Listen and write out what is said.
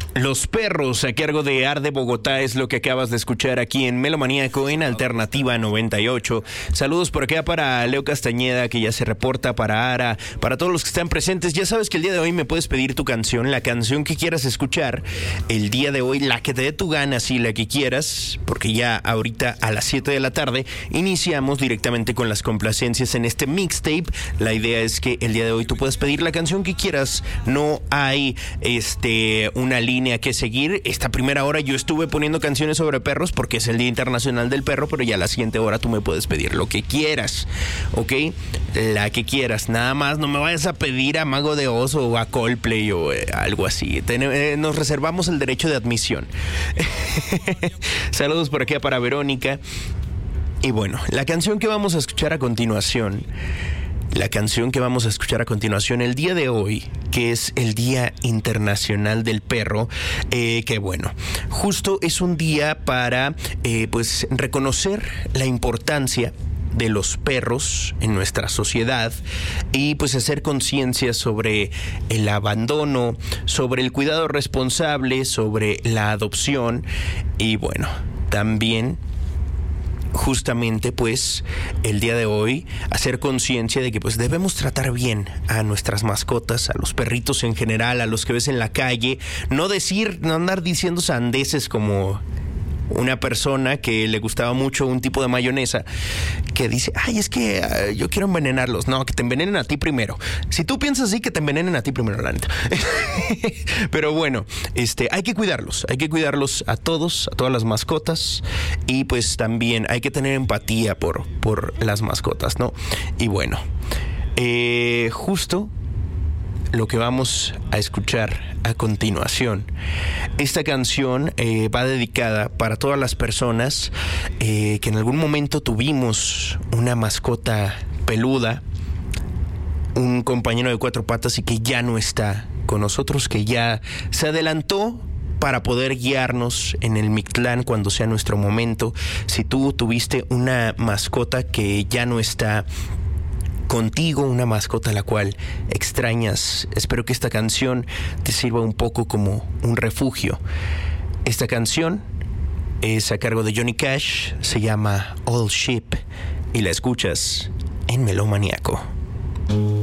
Los perros a cargo de Arde Bogotá es lo que acabas de escuchar aquí en Melomaníaco en Alternativa 98. Saludos por acá para Leo Castañeda, que ya se reporta, para Ara, para todos los que están presentes. Ya sabes que el día de hoy me puedes pedir tu canción, la canción que quieras escuchar. El día de hoy, la que te dé tu gana, sí, la que quieras, porque ya ahorita a las 7 de la tarde iniciamos directamente con las complacencias en este mixtape. La idea es que el día de hoy tú puedas pedir la canción que quieras. No hay una línea que seguir. Esta primera hora yo estuve poniendo canciones sobre perros porque es el Día Internacional del Perro, pero ya a la siguiente hora tú me puedes pedir lo que quieras, ¿ok? La que quieras, nada más no me vayas a pedir a Mago de Oz o a Coldplay o algo así. Nos reservamos el derecho de admisión. Saludos por aquí para Verónica. Y bueno, la canción que vamos a escuchar a continuación, el día de hoy, que es el Día Internacional del Perro, que bueno, justo es un día para pues reconocer la importancia de los perros en nuestra sociedad y pues hacer conciencia sobre el abandono, sobre el cuidado responsable, sobre la adopción y bueno, también justamente pues el día de hoy hacer conciencia de que pues debemos tratar bien a nuestras mascotas, a los perritos en general, a los que ves en la calle, no andar diciendo sandeces como una persona que le gustaba mucho un tipo de mayonesa que dice, ay, es que yo quiero envenenarlos. No, que te envenenen a ti primero. Si tú piensas así, que te envenenen a ti primero, la neta. Pero bueno, hay que cuidarlos a todas las mascotas y pues también hay que tener empatía por las mascotas, ¿no? Y bueno, justo lo que vamos a escuchar a continuación. Esta canción va dedicada para todas las personas que en algún momento tuvimos una mascota peluda, un compañero de cuatro patas y que ya no está con nosotros, que ya se adelantó para poder guiarnos en el Mictlán cuando sea nuestro momento. Si tú tuviste una mascota que ya no está contigo, una mascota a la cual extrañas, espero que esta canción te sirva un poco como un refugio. Esta canción es a cargo de Johnny Cash, se llama All Sheep y la escuchas en Melomaníaco.